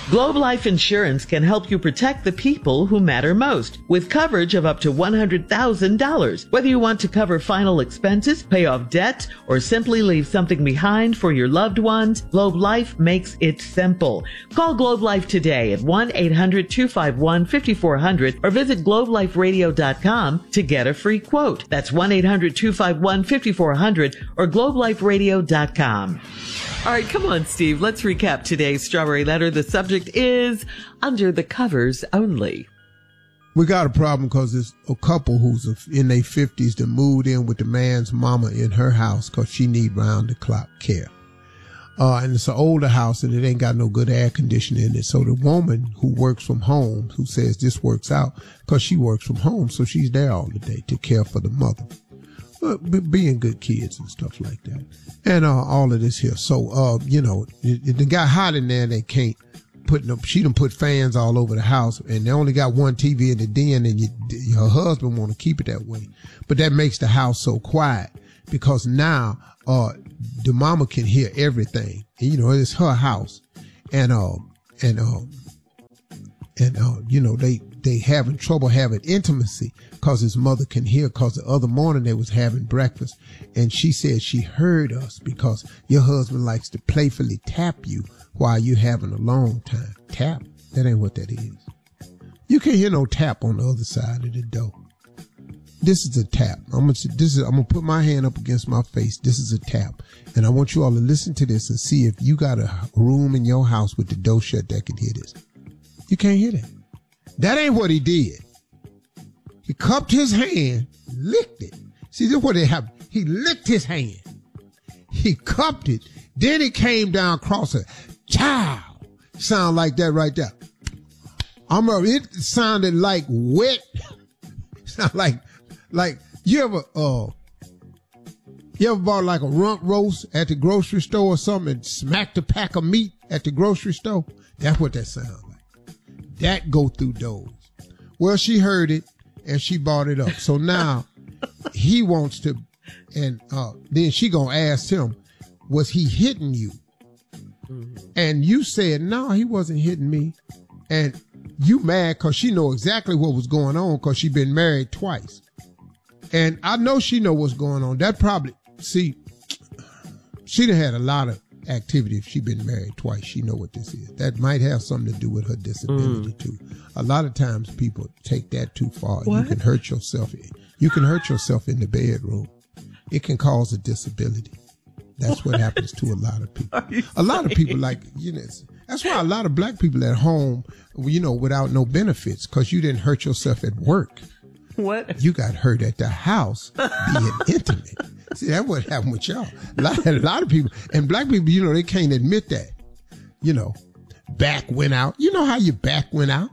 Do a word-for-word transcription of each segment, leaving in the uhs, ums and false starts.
Globe Life Insurance can help you protect the people who matter most with coverage of up to one hundred thousand dollars. Whether you want to cover final expenses, pay off debt, or simply leave something behind for your loved ones, Globe Life makes it simple. Call Globe Life today at one eight hundred two five one five four zero zero or visit globe life radio dot com to get a free quote. That's one eight hundred two five one five four zero zero or globe life radio dot com. All right, come on, Steve. Let's recap today's Strawberry Letter. The subject is Under the Covers Only. We got a problem because there's a couple who's in their fifties that moved in with the man's mama in her house because she need round-the-clock care. Uh, and it's an older house and it ain't got no good air conditioning in it. So the woman who works from home, who says this works out because she works from home, so she's there all the day to care for the mother. Uh, being good kids and stuff like that. And uh, all of this here. So, uh, you know, it, it got hot in there and they can't put no, she done put fans all over the house and they only got one T V in the den and you, her husband want to keep it that way. But that makes the house so quiet because now, uh, the mama can hear everything. And, you know, it's her house. And, uh, and, uh, and, uh, you know, they, they having trouble having intimacy because his mother can hear because the other morning they was having breakfast and she said she heard us because your husband likes to playfully tap you while you having a long time. Tap? That ain't what that is. You can't hear no tap on the other side of the door. This is a tap. I'm gonna, this is, I'm gonna put my hand up against my face. This is a tap. And I want you all to listen to this and see if you got a room in your house with the door shut that can hear this. You can't hear that. That ain't what he did. He cupped his hand, licked it. See, this is what they have. He licked his hand. He cupped it. Then he came down across it. Chow. Sound like that right there. I'm a, it sounded like wet. Sound like, like, you ever, uh, you ever bought like a rump roast at the grocery store or something and smacked a pack of meat at the grocery store? That's what that sounds like. That go through those. Well, she heard it and she bought it up. So now he wants to, and uh, then she gonna ask him, was he hitting you? Mm-hmm. And you said, no, he wasn't hitting me. And you mad because she know exactly what was going on because she been married twice. And I know she know what's going on. That probably, see, she'd have had a lot of activity if she been married twice. She know what this is. That might have something to do with her disability mm. too. A lot of times people take that too far. What? You can hurt yourself. You can hurt yourself in the bedroom. It can cause a disability. That's what happens to a lot of people. A lot of people like, you know, that's why a lot of black people at home, you know, without no benefits, because you didn't hurt yourself at work. What? You got hurt at the house being intimate. See, that's what happened with y'all. A lot, a lot of people, and black people, you know, they can't admit that. You know, back went out. You know how your back went out?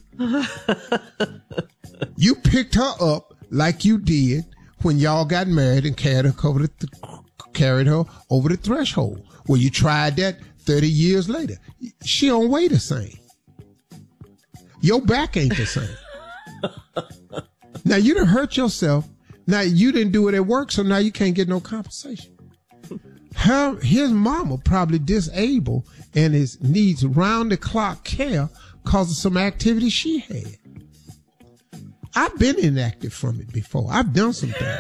You picked her up like you did when y'all got married and carried her over the, th- carried her over the threshold. Well, you tried that thirty years later. She don't weigh the same. Your back ain't the same. Now, you done hurt yourself. Now, you didn't do it at work, so now you can't get no compensation. Her, his mama probably disabled and is needs round-the-clock care because of some activity she had. I've been inactive from it before. I've done some things.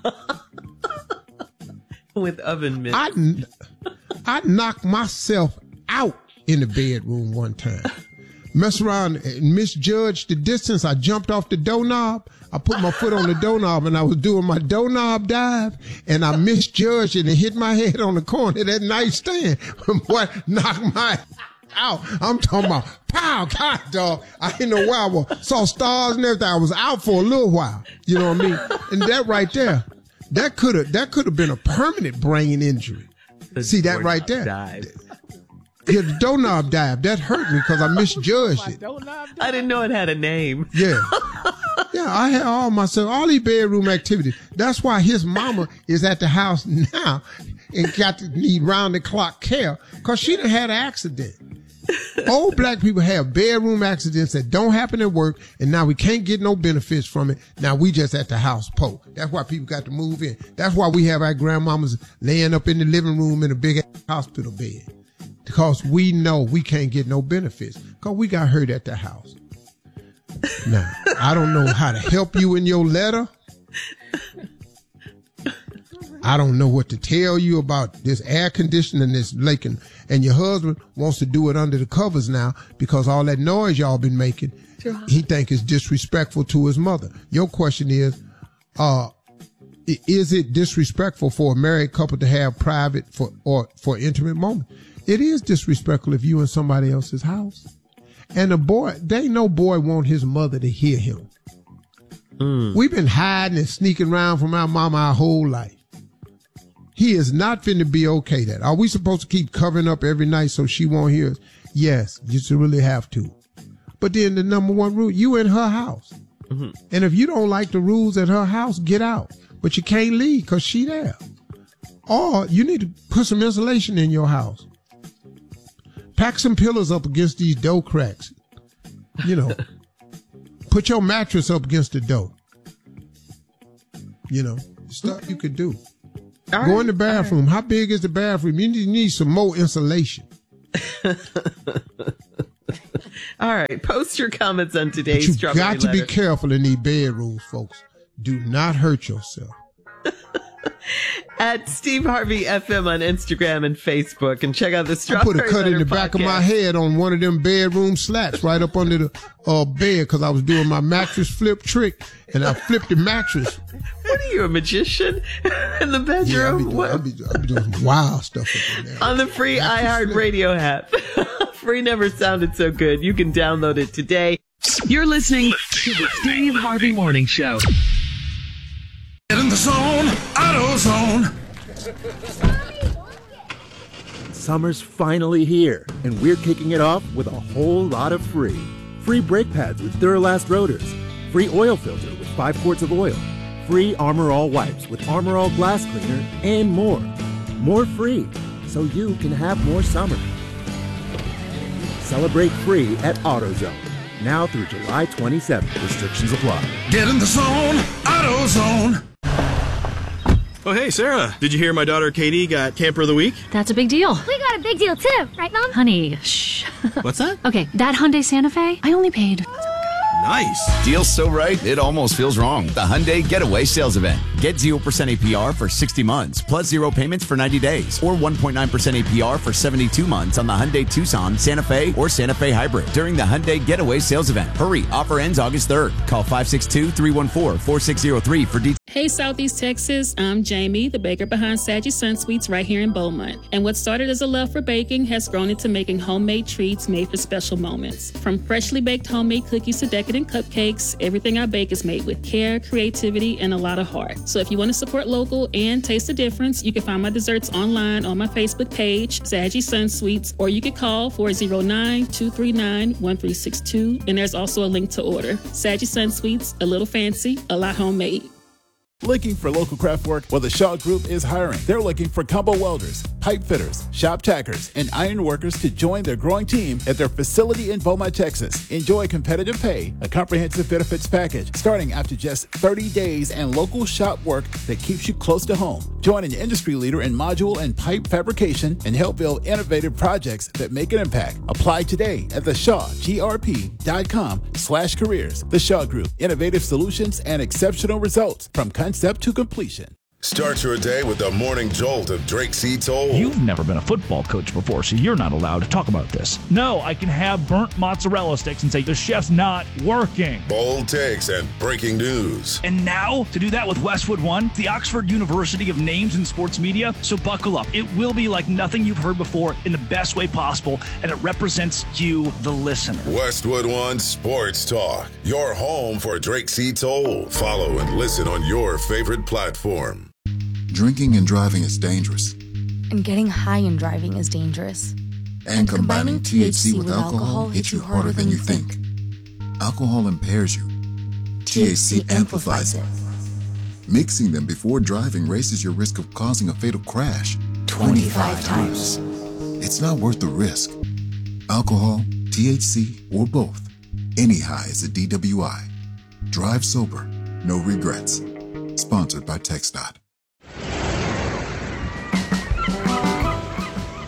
With oven mitts. I, I knocked myself out in the bedroom one time. Mess around and misjudged the distance. I jumped off the doorknob. I put my foot on the doorknob and I was doing my doorknob dive and I misjudged it and hit my head on the corner of that nightstand. Boy, knocked my out. I'm talking about pow, God, dog. I didn't know why I was, saw stars and everything. I was out for a little while. You know what I mean? And that right there, that could have, that could have been a permanent brain injury. The See that right there? Dive. Yeah, the doorknob dive. That hurt me because I misjudged it. I didn't know it had a name. Yeah. Yeah, I had all myself, all these bedroom activities. That's why his mama is at the house now and got to need round-the-clock care because she done had an accident. Old black people have bedroom accidents that don't happen at work, and now we can't get no benefits from it. Now we just at the house po. That's why people got to move in. That's why we have our grandmamas laying up in the living room in a big hospital bed. because we know we can't get no benefits because we got hurt at the house. Now, I don't know how to help you in your letter. I don't know what to tell you about this air conditioning, this leaking, and your husband wants to do it under the covers now because all that noise y'all been making, he think is disrespectful to his mother. Your question is, uh, is it disrespectful for a married couple to have private for or for intimate moment? It is disrespectful if you in somebody else's house. And the boy, they ain't no boy want his mother to hear him. Mm. We've been hiding and sneaking around from our mama our whole life. He is not finna be okay that. Are we supposed to keep covering up every night so she won't hear us? Yes, you should really have to. But then the number one rule, you in her house. Mm-hmm. And if you don't like the rules at her house, get out. But you can't leave because she there. Or you need to put some insulation in your house. Pack some pillows up against these door cracks. You know, put your mattress up against the door. You know, stuff you could do. All Go right, in the bathroom. Right. How big is the bathroom? You need, you need some more insulation. All right. Post your comments on today's but you got to letter. be careful in these bedrooms, folks. Do not hurt yourself. At Steve Harvey F M on Instagram and Facebook, and check out the Strawberry I put a cut Letter in the podcast. back of my head on one of them bedroom slats right up under the uh, bed because I was doing my mattress flip trick and I flipped the mattress. What are you, a magician in the bedroom? Yeah, I'll be, doing, I'll be, I'll be doing wild stuff up in there. On the free iHeartRadio app. Free never sounded so good. You can download it today. You're listening to the Steve Harvey Morning Show. Get in the zone, AutoZone. Summer's finally here, and we're kicking it off with a whole lot of free. Free brake pads with Duralast rotors. Free oil filter with five quarts of oil. Free Armor All wipes with Armor All glass cleaner, and more. More free, so you can have more summer. Celebrate free at AutoZone. Now through July twenty-seventh. Restrictions apply. Get in the zone, AutoZone. Oh, hey, Sarah. Did you hear my daughter Katie got Camper of the Week? That's a big deal. We got a big deal too, right, Mom? Honey, shh. What's that? Okay, that Hyundai Santa Fe, I only paid... Nice. Deal's so right, it almost feels wrong. The Hyundai Getaway Sales Event. Get zero percent A P R for sixty months, plus zero payments for ninety days, or one point nine percent A P R for seventy-two months on the Hyundai Tucson, Santa Fe, or Santa Fe Hybrid during the Hyundai Getaway Sales Event. Hurry, offer ends August third. Call five six two, three one four, four six zero three for details. Hey, Southeast Texas, I'm Jamie, the baker behind Saggy Sun Sweets right here in Beaumont. And what started as a love for baking has grown into making homemade treats made for special moments. From freshly baked homemade cookies to decadent cupcakes, everything I bake is made with care, creativity, and a lot of heart. So if you want to support local and taste the difference, you can find my desserts online on my Facebook page, Saggy Sun Sweets, or you can call four oh nine, two three nine, one three six two, and there's also a link to order. Saggy Sun Sweets, a little fancy, a lot homemade. Looking for local craft work? Well, the Shaw Group is hiring. They're looking for combo welders, pipe fitters, shop tackers, and iron workers to join their growing team at their facility in Beaumont, Texas. Enjoy competitive pay, a comprehensive benefits package starting after just thirty days, and local shop work that keeps you close to home. Join an industry leader in module and pipe fabrication and help build innovative projects that make an impact. Apply today at the shaw g r p dot com slash careers. The Shaw Group, innovative solutions and exceptional results from concept to completion. Start your day with the morning jolt of Drake C. Toll. You've never been a football coach before, so you're not allowed to talk about this. No, I can have burnt mozzarella sticks and say, the chef's not working. Bold takes and breaking news. And now, to do that with Westwood One, the Oxford University of Names in Sports Media. So buckle up. It will be like nothing you've heard before in the best way possible, and it represents you, the listener. Westwood One Sports Talk, your home for Drake C. Toll. Follow and listen on your favorite platform. Drinking and driving is dangerous. And getting high and driving is dangerous. And, and combining, combining T H C with, with alcohol, alcohol hits you harder than you think. think. Alcohol impairs you. T H C amplifies it. Mixing them before driving raises your risk of causing a fatal crash twenty-five times. It's not worth the risk. Alcohol, T H C, or both. Any high is a D W I. Drive sober, no regrets. Sponsored by TxDOT.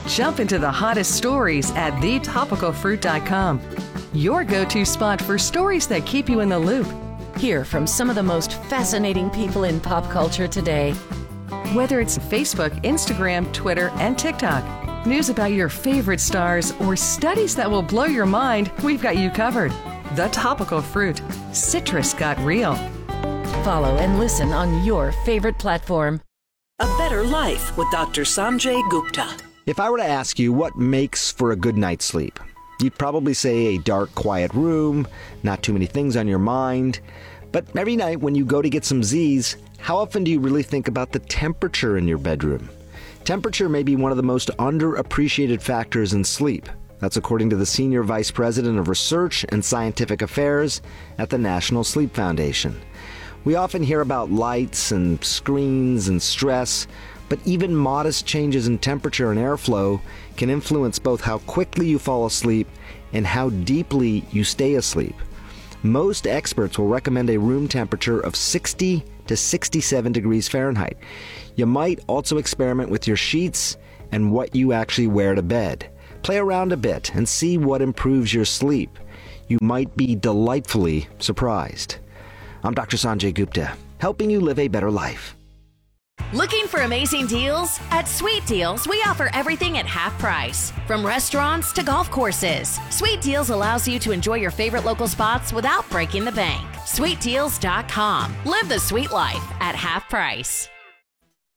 Jump into the hottest stories at the topical fruit dot com. Your go-to spot for stories that keep you in the loop. Hear from some of the most fascinating people in pop culture today. Whether it's Facebook, Instagram, Twitter, and TikTok, news about your favorite stars, or studies that will blow your mind, we've got you covered. The Topical Fruit. Citrus got real. Follow and listen on your favorite platform. A Better Life with Doctor Sanjay Gupta. If I were to ask you what makes for a good night's sleep, you'd probably say a dark, quiet room, not too many things on your mind. But every night when you go to get some Z's, how often do you really think about the temperature in your bedroom? Temperature may be one of the most underappreciated factors in sleep. That's according to the Senior Vice President of Research and Scientific Affairs at the National Sleep Foundation. We often hear about lights and screens and stress, but even modest changes in temperature and airflow can influence both how quickly you fall asleep and how deeply you stay asleep. Most experts will recommend a room temperature of sixty to sixty-seven degrees Fahrenheit. You might also experiment with your sheets and what you actually wear to bed. Play around a bit and see what improves your sleep. You might be delightfully surprised. I'm Doctor Sanjay Gupta, helping you live a better life. Looking for amazing deals? At Sweet Deals, we offer everything at half price. From restaurants to golf courses, Sweet Deals allows you to enjoy your favorite local spots without breaking the bank. sweet deals dot com. Live the sweet life at half price.